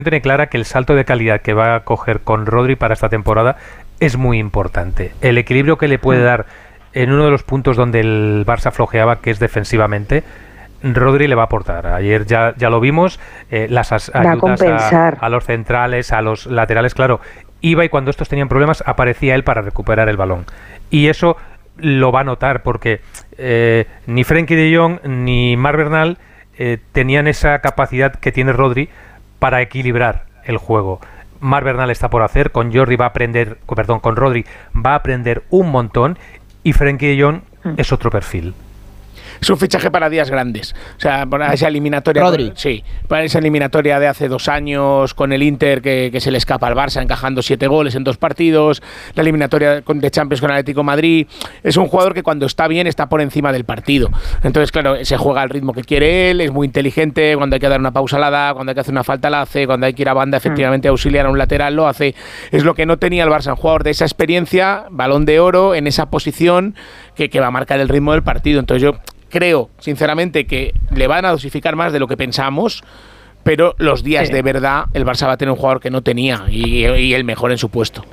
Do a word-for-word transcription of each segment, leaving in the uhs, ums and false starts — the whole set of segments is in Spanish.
tiene clara que el salto de calidad que va a coger con Rodri para esta temporada es muy importante. El equilibrio que le puede dar en uno de los puntos donde el Barça flojeaba, que es defensivamente, Rodri le va a aportar. Ayer ya, ya lo vimos, eh, las as- ayudas a, a los centrales, a los laterales, claro, iba y cuando estos tenían problemas aparecía él para recuperar el balón. Y eso lo va a notar porque eh, ni Frenkie de Jong ni Marc Bernal eh, tenían esa capacidad que tiene Rodri para equilibrar el juego. Marc Bernal está por hacer, con Jordi va a aprender, perdón, con Rodri va a aprender un montón y Frenkie de Jong mm. es otro perfil. Es un fichaje para días grandes. O sea, para esa eliminatoria. Rodri. Sí, para esa eliminatoria de hace dos años con el Inter que, que se le escapa al Barça encajando siete goles en dos partidos. La eliminatoria de Champions con el Atlético de Madrid. Es un jugador que cuando está bien está por encima del partido. Entonces, claro, se juega al ritmo que quiere él, es muy inteligente. Cuando hay que dar una pausa la da, cuando hay que hacer una falta la hace, cuando hay que ir a banda efectivamente a auxiliar a un lateral lo hace. Es lo que no tenía el Barça, un jugador de esa experiencia, balón de oro en esa posición que, que va a marcar el ritmo del partido. Entonces yo creo, sinceramente, que le van a dosificar más de lo que pensamos, pero los días sí. de verdad el Barça va a tener un jugador que no tenía y, y el mejor en su puesto.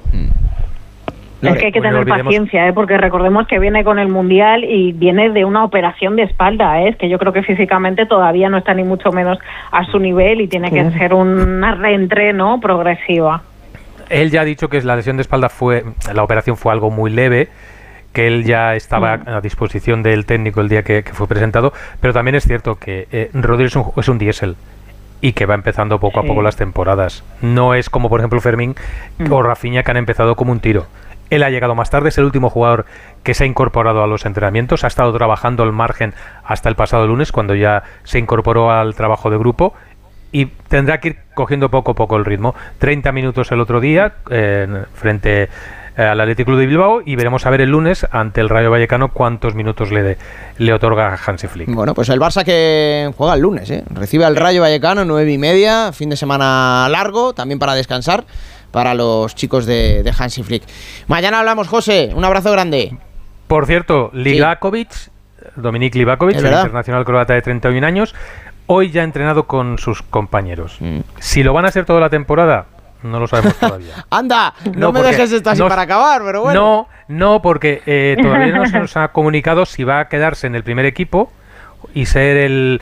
Es que hay que tener paciencia, ¿eh? Porque recordemos que viene con el Mundial y viene de una operación de espalda, ¿eh? Es que yo creo que físicamente todavía no está ni mucho menos a su nivel y tiene que ser una reentreno progresiva. Él ya ha dicho que la lesión de espalda fue, la operación fue algo muy leve, que él ya estaba a disposición del técnico el día que, que fue presentado, pero también es cierto que eh, Rodri es un, es un diésel y que va empezando poco sí. a poco las temporadas. No es como, por ejemplo, Fermín mm. o Rafinha, que han empezado como un tiro. Él ha llegado más tarde, es el último jugador que se ha incorporado a los entrenamientos, ha estado trabajando al margen hasta el pasado lunes, cuando ya se incorporó al trabajo de grupo, y tendrá que ir cogiendo poco a poco el ritmo. treinta minutos el otro día, eh, frente al Athletic Club de Bilbao, y veremos a ver el lunes ante el Rayo Vallecano cuántos minutos le, de, le otorga a Hansi Flick. Bueno, pues el Barça que juega el lunes, ¿eh? Recibe al Rayo Vallecano, nueve y media, fin de semana largo, también para descansar para los chicos de, de Hansi Flick. Mañana hablamos, José, un abrazo grande. Por cierto, Livakovic, sí. Dominik Livakovic, el internacional croata de treinta y un años, hoy ya ha entrenado con sus compañeros. Mm. Si lo van a hacer toda la temporada, no lo sabemos todavía. Anda, no, no me dejes esto así no, para acabar, pero bueno. No, no, porque eh, todavía no se nos ha comunicado si va a quedarse en el primer equipo y ser el,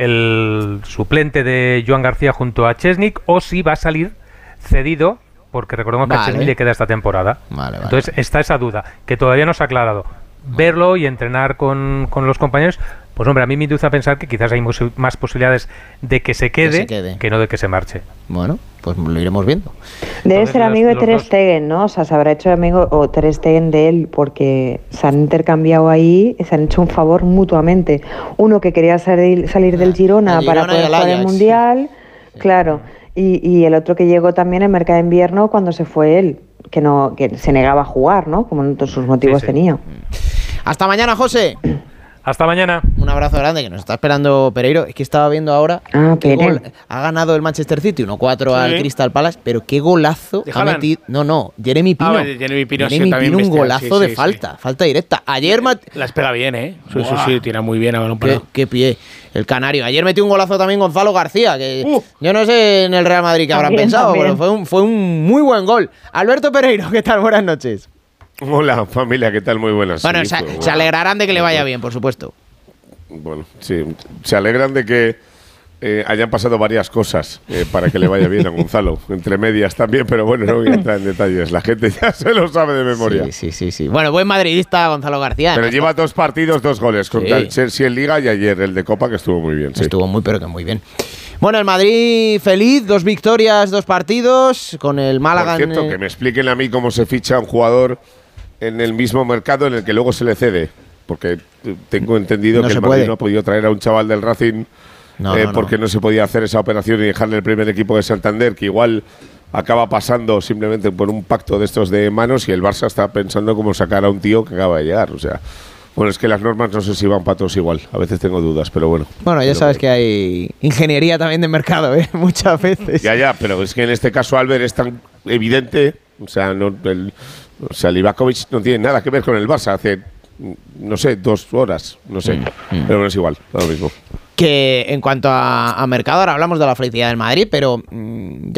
el suplente de Joan García junto a Chesnik, o si va a salir cedido, porque recordemos vale. que a Chesnik le queda esta temporada. Vale, vale. Entonces está esa duda, que todavía no se ha aclarado. Verlo y entrenar con, con los compañeros, pues hombre, a mí me induce a pensar que quizás hay más posibilidades de que se quede que, se quede. que no de que se marche. Bueno, pues lo iremos viendo. Debe Entonces, ser amigo los, de Ter Stegen, ¿no? O sea, se habrá hecho amigo o Ter Stegen de él, porque se han intercambiado ahí, se han hecho un favor mutuamente. Uno que quería salir, salir del Girona, Girona para poder jugar el Mundial, sí. claro, y, y el otro que llegó también en mercado de invierno cuando se fue él, que no que se negaba a jugar, ¿no? Como todos sus motivos sí, sí. tenía. Hasta mañana, José. Hasta mañana. Un abrazo grande, que nos está esperando Pereiro. Es que estaba viendo ahora ah, qué gol. Ha ganado el Manchester City uno cuatro sí. al Crystal Palace, pero qué golazo ha metido. No, no, Jeremy Pino. Ah, Jeremy Pino, Jeremy sí, Pino un bestial, golazo sí, de sí, falta, sí. falta directa. Ayer la, la espera bien, ¿eh? Sí, sí, sí, tira muy bien a balón parado. Qué, qué pie, el canario. Ayer metió un golazo también Gonzalo García, que uh. yo no sé en el Real Madrid qué habrán también, pensado, también. pero fue un, fue un muy buen gol. Alberto Pereiro, ¿qué tal? Buenas noches. Hola, familia, ¿qué tal? Muy buenas. Bueno, sí, se, bueno. se alegrarán de que le vaya bien, por supuesto. Bueno, sí, se alegran de que eh, hayan pasado varias cosas eh, para que le vaya bien a Gonzalo, entre medias también, pero bueno, no voy a entrar en detalles, la gente ya se lo sabe de memoria. Sí, sí, sí, sí. Bueno, buen madridista Gonzalo García. Pero lleva dos partidos, dos goles, contra sí. el Chelsea en Liga y ayer el de Copa, que estuvo muy bien. Sí. Estuvo muy, pero que muy bien. Bueno, el Madrid feliz, dos victorias, dos partidos, con el Málaga... Por cierto, en, eh... que me expliquen a mí cómo se ficha un jugador en el mismo mercado en el que luego se le cede. Porque tengo entendido no que el Madrid puede. no ha podido traer a un chaval del Racing no, eh, no, porque no. no se podía hacer esa operación y dejarle el primer equipo de Santander, que igual acaba pasando simplemente por un pacto de estos de manos, y el Barça está pensando cómo sacar a un tío que acaba de llegar. O sea, bueno, es que las normas no sé si van para todos igual. A veces tengo dudas, pero bueno. Bueno, ya sabes que hay ingeniería también de mercado, ¿eh? Muchas veces. Ya, ya, pero es que en este caso, Albert, es tan evidente. O sea, no, el, o sea, Livakovic no tiene nada que ver con el Barça. Hace no sé, dos horas, no sé, mm, mm. pero no es igual, lo mismo. Que en cuanto a, a mercado, ahora hablamos de la felicidad del Madrid, pero mmm,